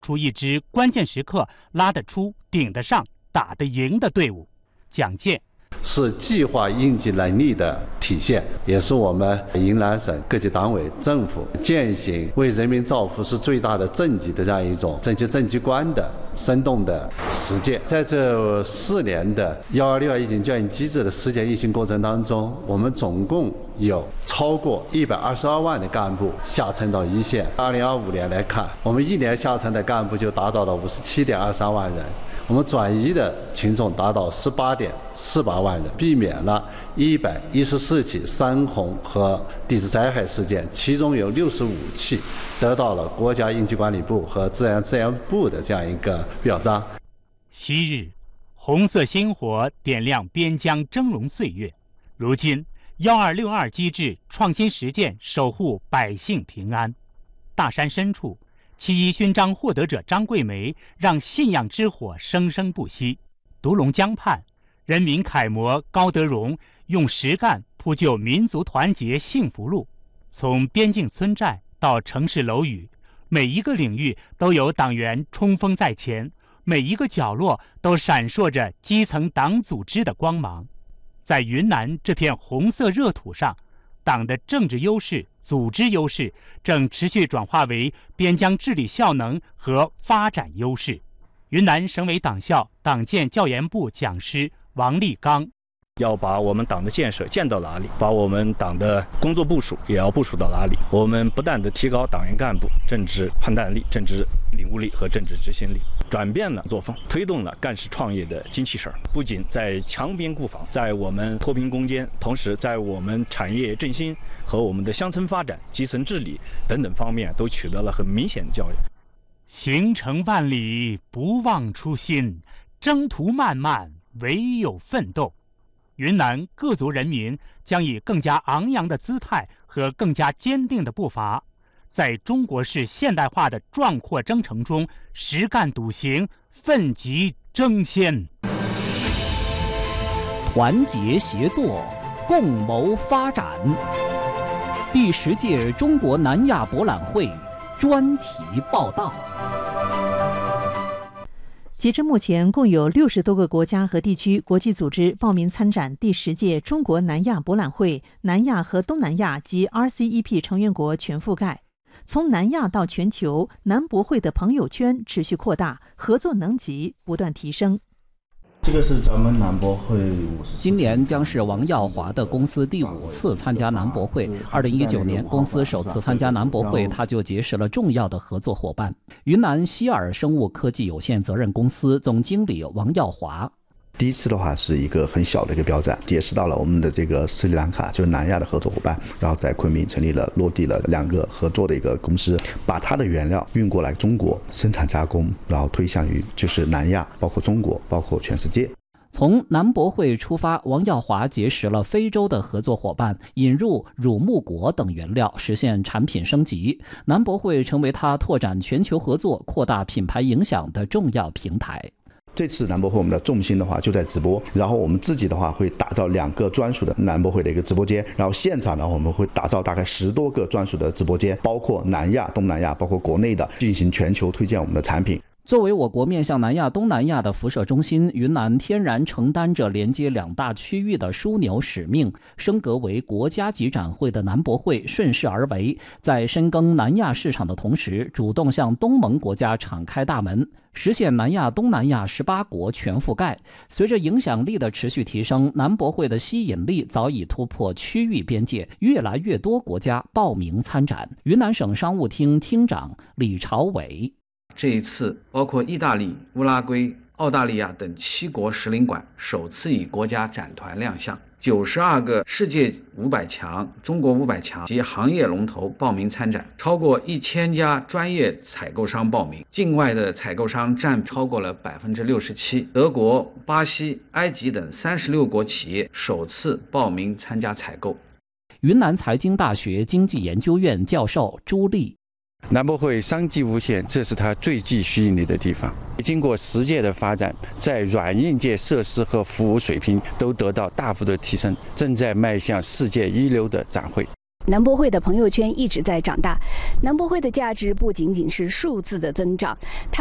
出一支关键时刻拉得出、顶得上、打得赢的队伍。蒋介是计划应急能力的体现，也是我们云南省各级党委政府践行为人民造福是最大的政绩的这样一种政绩观的生动的实践。在这4年的126疫情教育机制的实践运行过程当中，我们总共有超过122万的干部下沉到一线。2025年来看，我们1年下沉的干部就达到了57.23万人。我们转移的群众达到18.48万人，避免了114起山洪和地质灾害事件，其中有65起得到了国家应急管理部和自然资源部的这样一个表彰。 昔日红色星火点亮边疆峥嵘岁月，如今1262机制创新实践守护百姓平安。大山深处7·1勋章获得者张桂梅让信仰之火生生不息。独龙江畔，人民楷模高德荣用实干铺就民族团结幸福路。从边境村寨到城市楼宇，每一个领域都有党员冲锋在前，每一个角落都闪烁着基层党组织的光芒。在云南这片红色热土上，党的政治优势、组织优势正持续转化为边疆治理效能和发展优势。云南省委党校党建教研部讲师王立刚， 要把我们党的建设建到哪里，把我们党的工作部署也要部署到哪里。我们不断地提高党员干部政治判断力、政治领悟力和政治执行力，转变了作风，推动了干事创业的精气神。不仅在强边固防，在我们脱贫攻坚，同时在我们产业振兴和我们的乡村发展、基层治理等等方面都取得了很明显的教育。 行程万里不忘初心，征途漫漫唯有奋斗。云南各族人民将以更加昂扬的姿态和更加坚定的步伐，在中国式现代化的壮阔征程中实干笃行，奋楫争先。 团结协作，共谋发展。第10届中国南亚博览会专题报道。 截至目前，共有60多个国家和地区国际组织报名参展第10届中国南亚博览会，南亚和东南亚及 RCEP 成员国全覆盖。从南亚到全球，南博会的朋友圈持续扩大，合作能级不断提升。 这个是咱们南博会今年将是王耀华的公司第5次参加南博会。2019年，公司首次参加南博会，他就结识了重要的合作伙伴——云南希尔生物科技有限责任公司总经理王耀华。 第一次的话是一个很小的一个标展，结识到了我们的这个斯里兰卡，就是南亚的合作伙伴，然后在昆明成立了落地了2个合作的一个公司，把它的原料运过来中国生产加工，然后推向于就是南亚，包括中国，包括全世界。 从南博会出发，王耀华结识了非洲的合作伙伴，引入乳木果等原料，实现产品升级。南博会成为他拓展全球合作、扩大品牌影响的重要平台。 这次南博会我们的重心的话就在直播，然后我们自己的话会打造2个专属的南博会的一个直播间，然后现场呢我们会打造大概10多个专属的直播间，包括南亚、东南亚，包括国内的，进行全球推荐我们的产品。 作为我国面向南亚、东南亚的辐射中心，云南天然承担着连接2大区域的枢纽使命。升格为国家级展会的南博会顺势而为，在深耕南亚市场的同时，主动向东盟国家敞开大门，实现南亚、东南亚18国全覆盖。随着影响力的持续提升，南博会的吸引力早已突破区域边界，越来越多国家报名参展。云南省商务厅厅长李朝伟。 这一次，包括意大利、乌拉圭、澳大利亚等7国使领馆首次以国家展团亮相，92个世界500强、中国500强及行业龙头报名参展，超过1000家专业采购商报名，境外的采购商占超过了67%。德国、巴西、埃及等36国企业首次报名参加采购。 云南财经大学经济研究院教授朱立。 南博会商机无限，这是它最具吸引力的地方。经过10届的发展，在软硬件设施和服务水平都得到大幅的提升，正在迈向世界一流的展会。 南博会的朋友圈一直在长大，南博会的价值不仅仅是数字的增长，它